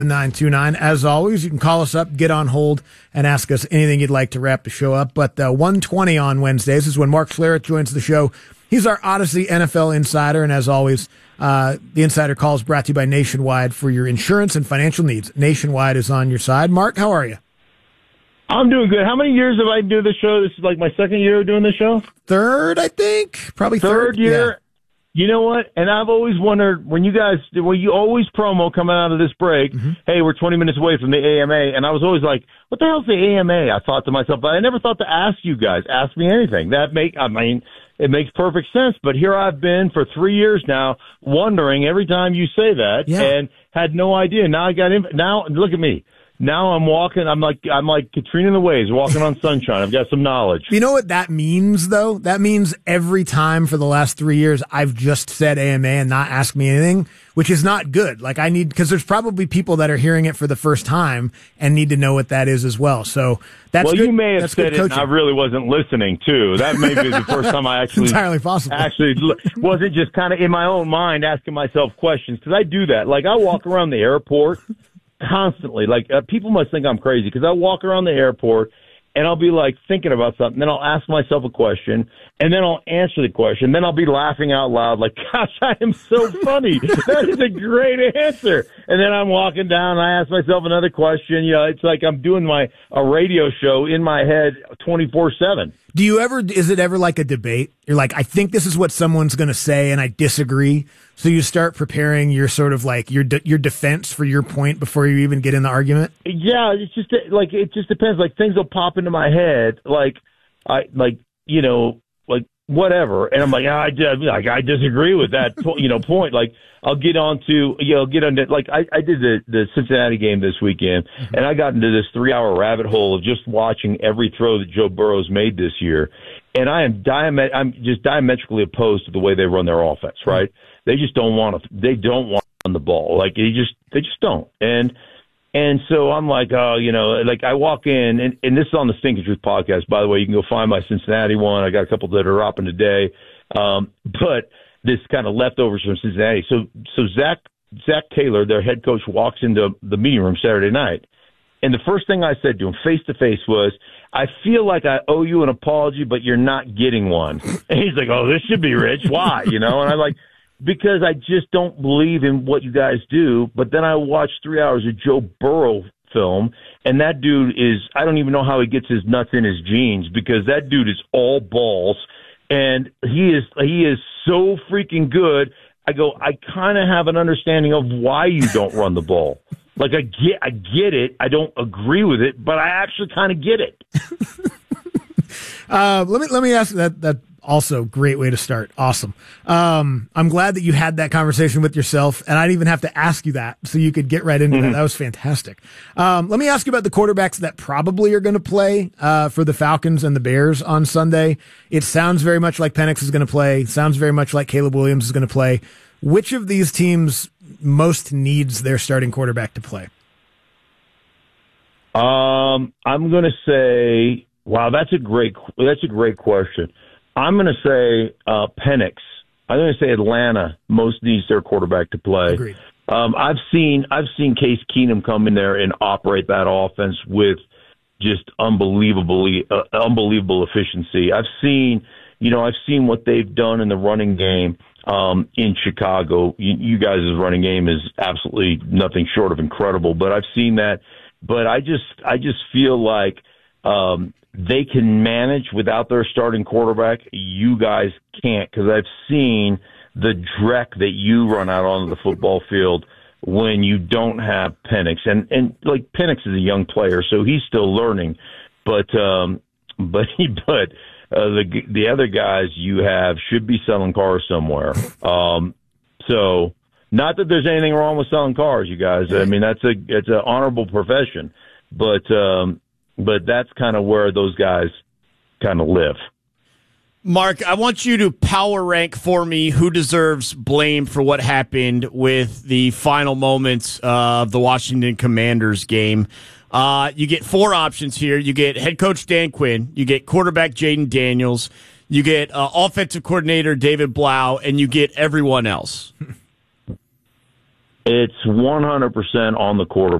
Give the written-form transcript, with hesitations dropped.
929. As always, you can call us up, get on hold, and ask us anything you'd like to wrap the show up. But 1:20 on Wednesdays is when Mark Schlereth joins the show. He's our Odyssey NFL insider, and as always, the Insider Call is brought to you by Nationwide for your insurance and financial needs. Nationwide is on your side. Mark, how are you? I'm doing good. How many years have I been doing this show? This is like my second year doing this show? Third, I think. Probably third year. Yeah. You know what? And I've always wondered, when you always promo coming out of this break, hey, we're 20 minutes away from the AMA. And I was always like, what the hell's the AMA? I thought to myself, but I never thought to ask you guys. Ask me anything. It makes perfect sense. But here I've been for 3 years now, wondering every time you say that, and had no idea. Now I got in. Now look at me. Now I'm walking. I'm like Katrina in the Waves, walking on sunshine. I've got some knowledge. You know what that means, though? That means every time for the last 3 years, I've just said AMA and not asked me anything, which is not good. Like because there's probably people that are hearing it for the first time and need to know what that is as well. So that's good. You may have said it, and I really wasn't listening too. That may be the first time I actually entirely possible. Actually, wasn't just kind of in my own mind asking myself questions, because I do that. Like I walk around the airport constantly. Like people must think I'm crazy, because I walk around the airport and I'll be like thinking about something, then I'll ask myself a question, and then I'll answer the question, then I'll be laughing out loud like, gosh, I am so funny. That is a great answer. And then I'm walking down and I ask myself another question. You know, it's like I'm doing a radio show in my head 24/7. Is it ever like a debate? You're like, I think this is what someone's going to say and I disagree. So you start preparing your sort of like your defense for your point before you even get in the argument? Yeah, it's just like, it just depends. Like things will pop into my head. Like whatever. And I'm like, I disagree with that, point. Like I'll get onto, like I did the Cincinnati game this weekend, and I got into this 3-hour rabbit hole of just watching every throw that Joe Burrow's made this year. And I'm just diametrically opposed to the way they run their offense, right? They just don't want to run the ball. Like they just don't. And so I'm like, like I walk in, and this is on the Stinking Truth podcast, by the way. You can go find my Cincinnati one. I got a couple that are dropping today. But this kind of leftovers from Cincinnati. So Zach Taylor, their head coach, walks into the meeting room Saturday night. And the first thing I said to him face to face was, I feel like I owe you an apology, but you're not getting one. And he's like, oh, this should be rich. Why? And I'm like, because I just don't believe in what you guys do. But then I watched 3 hours of Joe Burrow film, and that dude I don't even know how he gets his nuts in his jeans, because that dude is all balls, and he is so freaking good. I go, I kind of have an understanding of why you don't run the ball. Like I get it. I don't agree with it, but I actually kind of get it. Let me ask that. Also, great way to start. Awesome. I'm glad that you had that conversation with yourself, and I didn't even have to ask you that, so you could get right into that. That was fantastic. Let me ask you about the quarterbacks that probably are going to play for the Falcons and the Bears on Sunday. It sounds very much like Penix is going to play. Sounds very much like Caleb Williams is going to play. Which of these teams most needs their starting quarterback to play? I'm going to say, wow, that's a great question. I'm going to say Penix. I'm going to say Atlanta most needs their quarterback to play. Agreed. I've seen Case Keenum come in there and operate that offense with just unbelievable efficiency. I've seen what they've done in the running game in Chicago. You guys' running game is absolutely nothing short of incredible, but I've seen that. But I just feel like they can manage without their starting quarterback. You guys can't, because I've seen the dreck that you run out onto the football field when you don't have Penix. And like Penix is a young player, so he's still learning. But the other guys you have should be selling cars somewhere. So not that there's anything wrong with selling cars, you guys. I mean, it's an honorable profession, but that's kind of where those guys kind of live. Mark, I want you to power rank for me who deserves blame for what happened with the final moments of the Washington Commanders game. You get 4 options here. You get head coach Dan Quinn, you get quarterback Jaden Daniels, you get offensive coordinator David Blau, and you get everyone else. It's 100% on the quarterback.